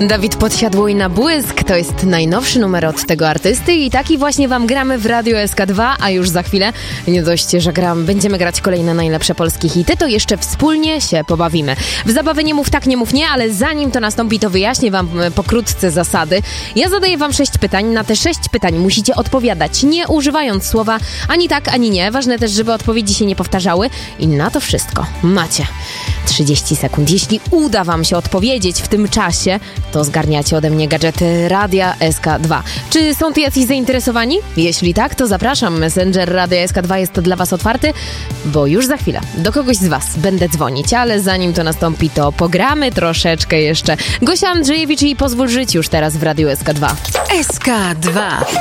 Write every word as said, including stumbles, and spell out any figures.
Dawid Podsiadło na błysk to jest najnowszy numer od tego artysty i taki właśnie wam gramy w Radiu S K dwa, a już za chwilę, nie dość, że gram, będziemy grać kolejne najlepsze polskie hity, to jeszcze wspólnie się pobawimy. W zabawę nie mów tak, nie mów nie, ale zanim to nastąpi, to wyjaśnię wam pokrótce zasady. Ja zadaję wam sześć pytań, na te sześć pytań musicie odpowiadać, nie używając słowa ani tak, ani nie. Ważne też, żeby odpowiedzi się nie powtarzały i na to wszystko macie trzydzieści sekund. Jeśli uda wam się odpowiedzieć w tym czasie, to zgarniacie ode mnie gadżety Radia S K dwa. Czy są tu jacyś zainteresowani? Jeśli tak, to zapraszam. Messenger Radia S K dwa jest dla was otwarty, bo już za chwilę do kogoś z was będę dzwonić, ale zanim to nastąpi, to pogramy troszeczkę jeszcze. Gosia Andrzejewicz i Pozwól żyć już teraz w Radiu S K dwa. S K dwa.